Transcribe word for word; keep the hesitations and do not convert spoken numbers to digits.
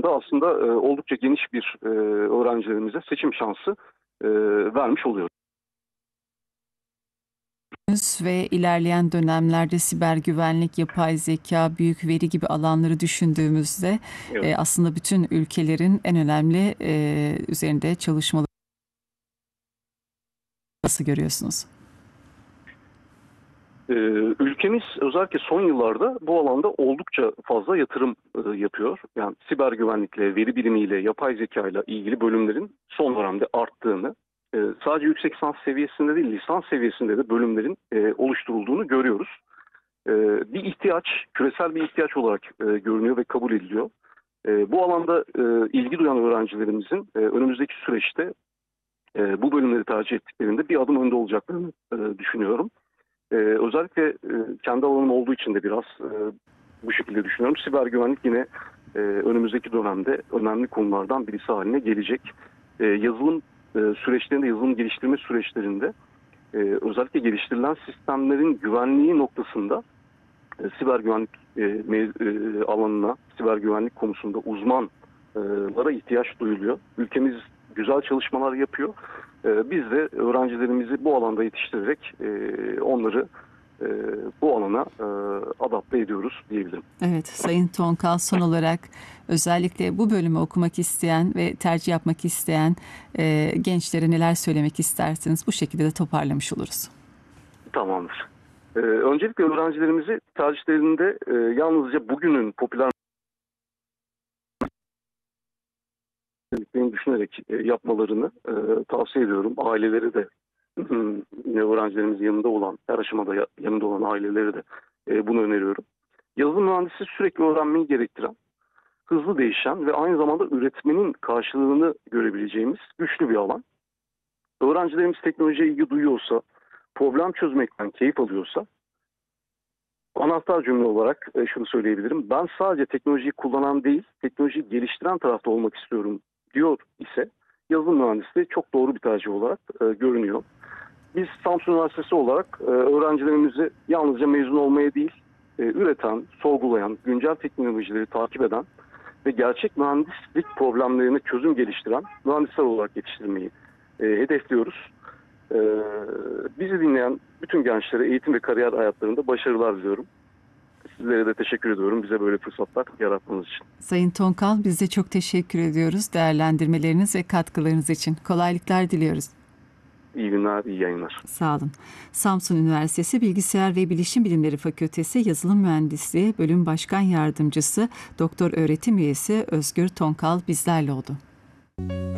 da aslında e, oldukça geniş bir e, öğrencilerimize seçim şansı e, vermiş oluyoruz. Ve ilerleyen dönemlerde siber güvenlik, yapay zeka, büyük veri gibi alanları düşündüğümüzde Evet. e, aslında bütün ülkelerin en önemli e, üzerinde çalışmaları nasıl görüyorsunuz? Ee, ülkemiz özellikle son yıllarda bu alanda oldukça fazla yatırım e, yapıyor. Yani siber güvenlikle, veri bilimiyle, yapay zeka ile ilgili bölümlerin son dönemde arttığını, e, sadece yüksek lisans seviyesinde değil, lisans seviyesinde de bölümlerin e, oluşturulduğunu görüyoruz. E, bir ihtiyaç, küresel bir ihtiyaç olarak e, görünüyor ve kabul ediliyor. E, bu alanda e, ilgi duyan öğrencilerimizin e, önümüzdeki süreçte e, bu bölümleri tercih ettiklerinde bir adım önde olacaklarını e, düşünüyorum. Ee, özellikle e, kendi alanım olduğu için de biraz e, bu şekilde düşünüyorum. Siber güvenlik yine e, önümüzdeki dönemde önemli konulardan birisi haline gelecek. E, yazılım e, süreçlerinde, yazılım geliştirme süreçlerinde e, özellikle geliştirilen sistemlerin güvenliği noktasında e, siber güvenlik e, me- e, alanına, siber güvenlik konusunda uzmanlara ihtiyaç duyuluyor. Ülkemiz güzel çalışmalar yapıyor. E, biz de öğrencilerimizi bu alanda yetiştirerek e, onları e, bu alana e, adapte ediyoruz diyebilirim. Evet, Sayın Tonkal, son olarak özellikle bu bölümü okumak isteyen ve tercih yapmak isteyen e, gençlere neler söylemek istersiniz? Bu şekilde de toparlamış oluruz. Tamamdır. E, öncelikle öğrencilerimizi tercihlerinde e, yalnızca bugünün popüler düşünerek e, yapmalarını e, tavsiye ediyorum. Aileleri de yine öğrencilerimiz yanında olan, her aşamada ya- yanında olan aileleri de e, bunu öneriyorum. Yazılım mühendisi sürekli öğrenmeyi gerektiren, hızlı değişen ve aynı zamanda üretmenin karşılığını görebileceğimiz güçlü bir alan. Öğrencilerimiz teknolojiye ilgi duyuyorsa, problem çözmekten keyif alıyorsa, anahtar cümle olarak e, şunu söyleyebilirim. Ben sadece teknolojiyi kullanan değil, teknolojiyi geliştiren tarafta olmak istiyorum diyor ise yazılım mühendisliği çok doğru bir tercih olarak e, görünüyor. Biz Samsun Üniversitesi olarak e, öğrencilerimizi yalnızca mezun olmaya değil, e, üreten, sorgulayan, güncel teknolojileri takip eden ve gerçek mühendislik problemlerine çözüm geliştiren mühendisler olarak yetiştirmeyi e, hedefliyoruz. E, bizi dinleyen bütün gençlere eğitim ve kariyer hayatlarında başarılar diliyorum. Sizlere de teşekkür ediyorum bize böyle fırsatlar yaratmanız için. Sayın Tonkal, biz de çok teşekkür ediyoruz değerlendirmeleriniz ve katkılarınız için. Kolaylıklar diliyoruz. İyi günler, iyi yayınlar. Sağ olun. Samsun Üniversitesi Bilgisayar ve Bilişim Bilimleri Fakültesi Yazılım Mühendisliği Bölüm Başkan Yardımcısı Doktor Öğretim Üyesi Özgür Tonkal bizlerle oldu.